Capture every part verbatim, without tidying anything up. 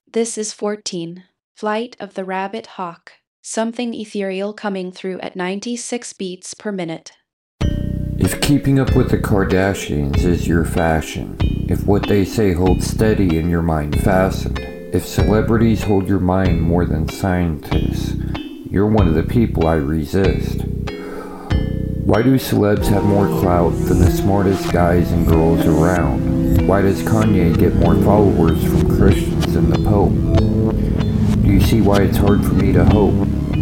This is fourteen. Flight of the Rabbit Hawk. Something ethereal coming through at ninety-six beats per minute. If keeping up with the Kardashians is your fashion, if what they say holds steady and your mind fastened, if celebrities hold your mind more than scientists, you're one of the people I resist. Why do celebs have more clout than the smartest guys and girls around? Why does Kanye get more followers from Christians than the Pope? Do you see why it's hard for me to hope?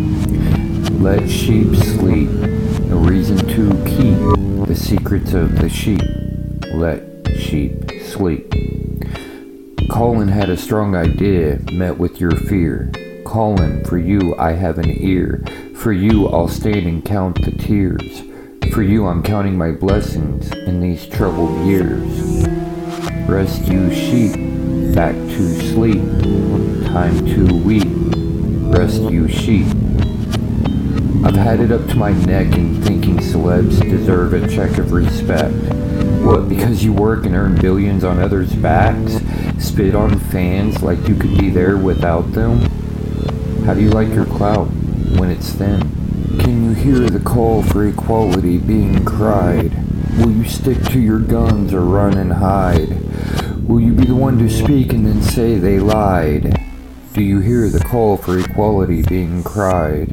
Let sheep sleep, no reason to keep the secrets of the sheep. Let sheep sleep. Colin had a strong idea, met with your fear. Colin, for you I have an ear. For you I'll stand and count the tears. For you I'm counting my blessings in these troubled years. Rest you sheep, back to sleep. Time to weep. Rest you sheep. I've had it up to my neck in thinking celebs deserve a check of respect. What, because you work and earn billions on others' backs? Spit on fans like you could be there without them? How do you like your clout when it's thin? Can you hear the call for equality being cried? Will you stick to your guns or run and hide? Will you be the one to speak and then say they lied? Do you hear the call for equality being cried?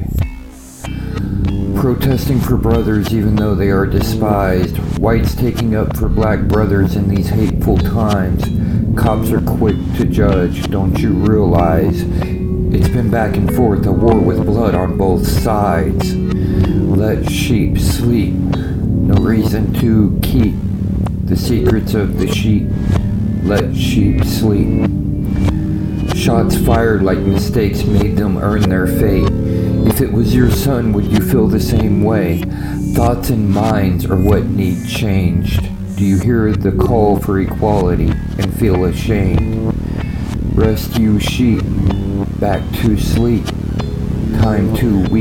Protesting for brothers even though they are despised. Whites taking up for black brothers in these hateful times. Cops are quick to judge, don't you realize? It's been back and forth, a war with blood on both sides. Let sheep sleep, no reason to keep the secrets of the sheep. Let sheep sleep. Shots fired like mistakes made them earn their fate. If it was your son, would you feel the same way? Thoughts and minds are what need changed. Do you hear the call for equality and feel ashamed? Rest you sheep, back to sleep. Time to weep.